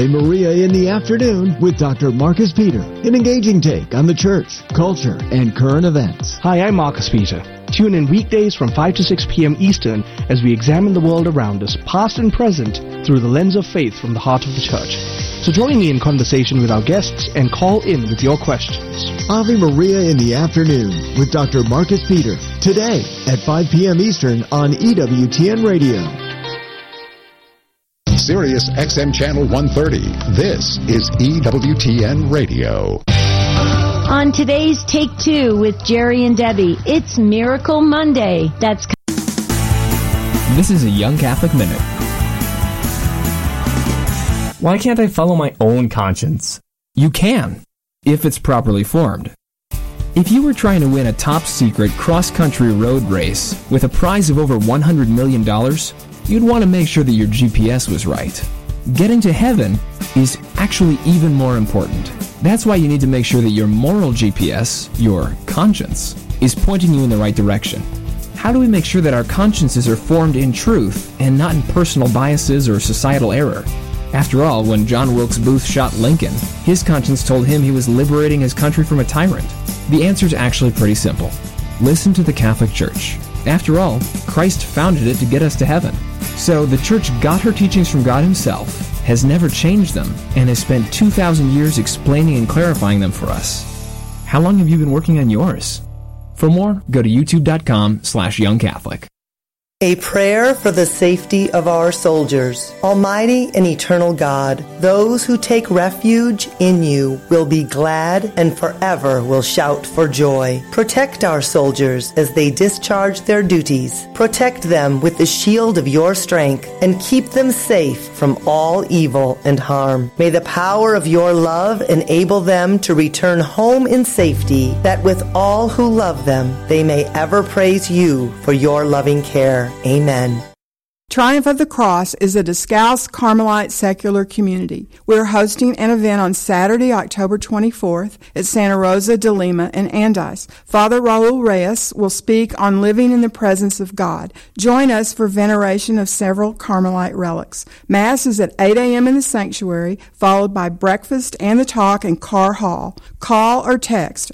Maria in the afternoon with Dr. Marcus Peter, an engaging take on the church, culture, and current events. Hi, I'm Marcus Peter. Tune in weekdays from 5 to 6 p.m. Eastern as we examine the world around us, past and present, through the lens of faith from the heart of the church. So join me in conversation with our guests and call in with your questions. Ave Maria in the afternoon with Dr. Marcus Peter, today at 5 p.m. Eastern on EWTN Radio. Sirius XM Channel 130. This is EWTN Radio. On today's Take Two with Jerry and Debbie, it's Miracle Monday. This is a Young Catholic Minute. Why can't I follow my own conscience? You can, if it's properly formed. If you were trying to win a top-secret cross-country road race with a prize of over $100 million, you'd want to make sure that your GPS was right. Getting to heaven is actually even more important. That's why you need to make sure that your moral GPS, your conscience, is pointing you in the right direction. How do we make sure that our consciences are formed in truth and not in personal biases or societal error? After all, when John Wilkes Booth shot Lincoln, his conscience told him he was liberating his country from a tyrant. The answer is actually pretty simple. Listen to the Catholic Church. After all, Christ founded it to get us to heaven. So the Church got her teachings from God Himself, has never changed them, and has spent 2,000 years explaining and clarifying them for us. How long have you been working on yours? For more, go to youtube.com/youngcatholic. A prayer for the safety of our soldiers. Almighty and eternal God, those who take refuge in you will be glad and forever will shout for joy. Protect our soldiers as they discharge their duties. Protect them with the shield of your strength and keep them safe from all evil and harm. May the power of your love enable them to return home in safety, that with all who love them, they may ever praise you for your loving care. Amen. Triumph of the Cross is a Descalce Carmelite secular community. We're hosting an event on Saturday, October 24th at Santa Rosa de Lima in Andes. Father Raul Reyes will speak on living in the presence of God. Join us for veneration of several Carmelite relics. Mass is at 8 a.m. in the sanctuary, followed by breakfast and the talk in Carr Hall. Call or text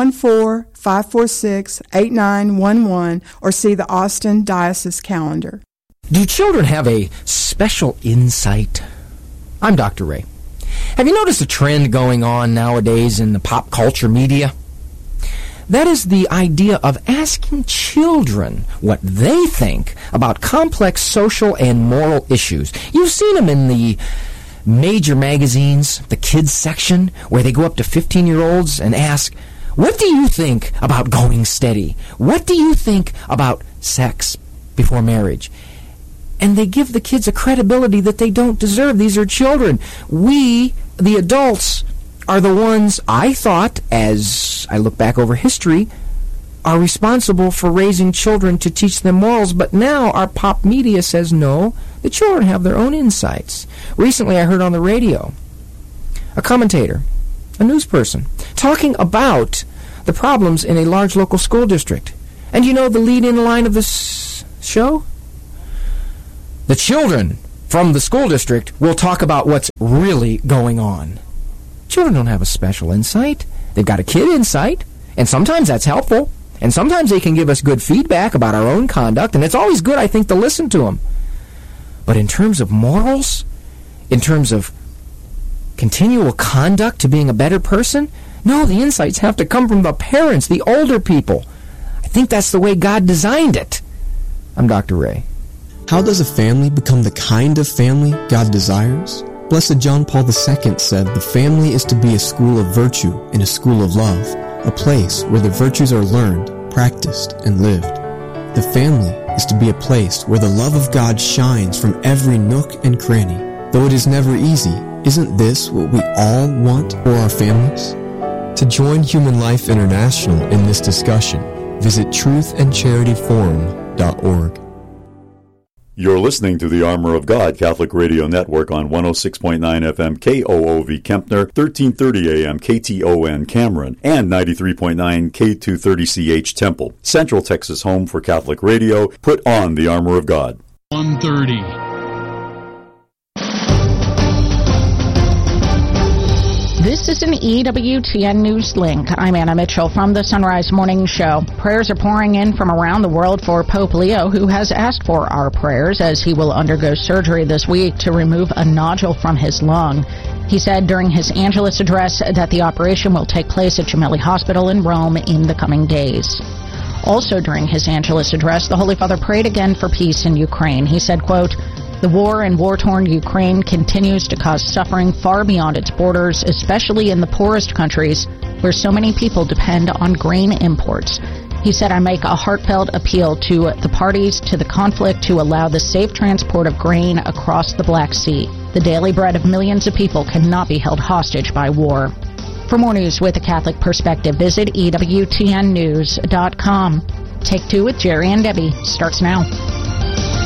214-546-8911 or see the Austin Diocese calendar. Do children have a special insight? I'm Dr. Ray. Have you noticed a trend going on nowadays in the pop culture media? That is the idea of asking children what they think about complex social and moral issues. You've seen them in the major magazines, the kids section, where they go up to 15-year-olds and ask, what do you think about going steady? What do you think about sex before marriage? And they give the kids a credibility that they don't deserve. These are children. We, the adults, are the ones, I thought, as I look back over history, are responsible for raising children to teach them morals. But now our pop media says, no, the children have their own insights. Recently I heard on the radio a commentator, a news person, talking about the problems in a large local school district. And you know the lead-in line of this show? The children from the school district will talk about what's really going on. Children don't have a special insight. They've got a kid insight, and sometimes that's helpful, and sometimes they can give us good feedback about our own conduct, and it's always good, I think, to listen to them. But in terms of morals, in terms of continual conduct to being a better person, no, the insights have to come from the parents, the older people. I think that's the way God designed it. I'm Dr. Ray. How does a family become the kind of family God desires? Blessed John Paul II said, the family is to be a school of virtue and a school of love, a place where the virtues are learned, practiced, and lived. The family is to be a place where the love of God shines from every nook and cranny. Though it is never easy, isn't this what we all want for our families? To join Human Life International in this discussion, visit truthandcharityforum.org. You're listening to the Armor of God Catholic Radio Network on 106.9 FM KOOV Kempner, 1330 AM KTON Cameron, and 93.9 K230CH Temple. Central Texas home for Catholic radio. Put on the Armor of God. 1:30. This is an EWTN News Link. I'm Anna Mitchell from the Sunrise Morning Show. Prayers are pouring in from around the world for Pope Leo, who has asked for our prayers as he will undergo surgery this week to remove a nodule from his lung. He said during his Angelus address that the operation will take place at Gemelli Hospital in Rome in the coming days. Also during his Angelus address, the Holy Father prayed again for peace in Ukraine. He said, quote, "The war in war-torn Ukraine continues to cause suffering far beyond its borders, especially in the poorest countries where so many people depend on grain imports." He said, "I make a heartfelt appeal to the parties to the conflict to allow the safe transport of grain across the Black Sea. The daily bread of millions of people cannot be held hostage by war." For more news with a Catholic perspective, visit EWTNnews.com. Take Two with Jerry and Debbie starts now.